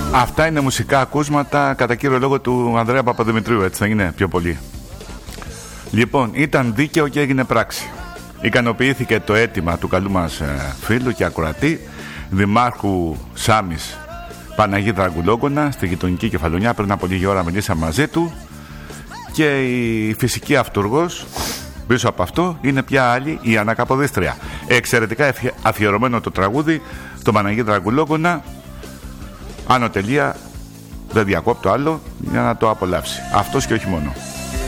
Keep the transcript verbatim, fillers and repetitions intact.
Αυτά είναι μουσικά ακούσματα κατά κύριο λόγο του Ανδρέα Παπαδημητρίου, έτσι δεν είναι πιο πολύ? Λοιπόν, ήταν δίκαιο και έγινε πράξη. Ικανοποιήθηκε το αίτημα του καλού μας ε, φίλου και ακροατή Δημάρχου Σάμης Παναγή Δραγκουλόγκονα στη γειτονική Κεφαλονιά. Πριν από λίγη ώρα μιλήσαμε μαζί του και η φυσική αυτούργος πίσω από αυτό είναι πια άλλη, η Ανακαποδίστρια. Εξαιρετικά αφιερωμένο το τραγούδι στο Παναγή Δραγκουλόγκονα. Άνω τελεία, δεν διακόπτω άλλο για να το απολαύσει. Αυτός και όχι μόνο.